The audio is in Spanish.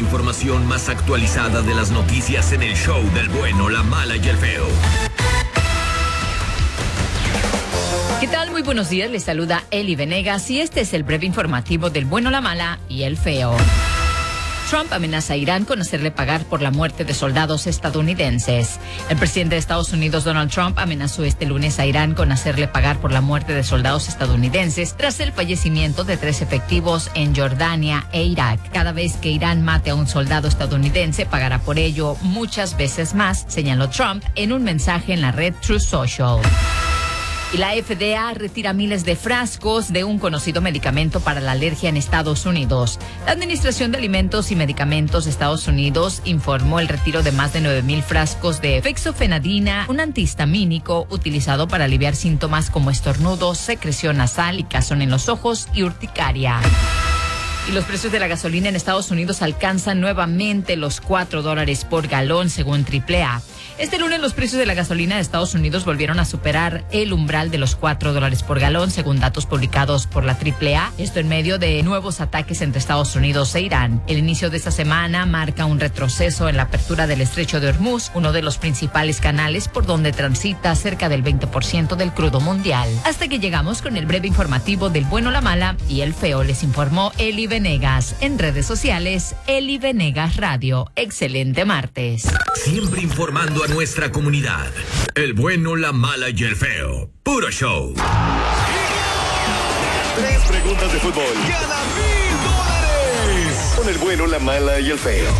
información más actualizada de las noticias en el show del bueno, la mala y el feo. ¿Qué tal? Muy buenos días, les saluda Eli Venegas y este es el breve informativo del bueno, la mala y el feo. Trump amenaza a Irán con hacerle pagar por la muerte de soldados estadounidenses. El presidente de Estados Unidos, Donald Trump, amenazó este lunes a Irán con hacerle pagar por la muerte de soldados estadounidenses tras el fallecimiento de 3 efectivos en Jordania e Irak. Cada vez que Irán mate a un soldado estadounidense, pagará por ello muchas veces más, señaló Trump en un mensaje en la red Truth Social. Y la FDA retira miles de frascos de un conocido medicamento para la alergia en Estados Unidos. La Administración de Alimentos y Medicamentos de Estados Unidos informó el retiro de más de 9,000 frascos de fexofenadina, un antihistamínico utilizado para aliviar síntomas como estornudos, secreción nasal, picazón en los ojos y urticaria. Y los precios de la gasolina en Estados Unidos alcanzan nuevamente los $4 por galón, según AAA. Este lunes los precios de la gasolina de Estados Unidos volvieron a superar el umbral de los $4 por galón, según datos publicados por la AAA. Esto en medio de nuevos ataques entre Estados Unidos e Irán. El inicio de esta semana marca un retroceso en la apertura del estrecho de Hormuz, uno de los principales canales por donde transita cerca del 20% del crudo mundial. Hasta que llegamos con el breve informativo del bueno, la mala y el feo, les informó Eli Venegas. En redes sociales, Eli Venegas Radio. Excelente martes. Siempre informando a nuestra comunidad. El bueno, la mala y el feo. Puro show. 3 preguntas de fútbol. ¡Gana $1,000! Con el bueno, la mala y el feo.